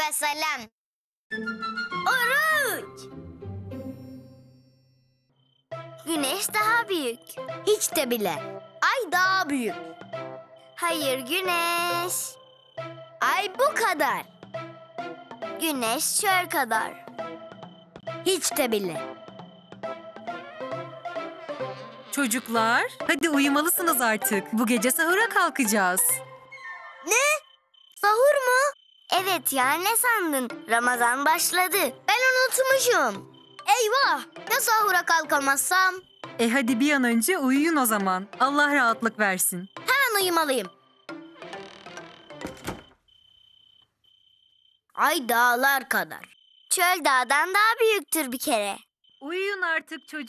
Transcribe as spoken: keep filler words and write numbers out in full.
ve sellem. Oruç! Güneş daha büyük. Hiç de bile. Ay daha büyük. Hayır güneş. Ay bu kadar. Güneş çöl kadar. Hiç de bile. Çocuklar, hadi uyumalısınız artık. Bu gece sahura kalkacağız. Sahur mu? Evet ya, ne sandın? Ramazan başladı. Ben unutmuşum. Eyvah! Ya sahura kalkamazsam? E hadi bir an önce uyuyun o zaman. Allah rahatlık versin. Hemen uyumalıyım. Ay dağlar kadar. Çöl dağdan daha büyüktür bir kere. Uyuyun artık çocuklar.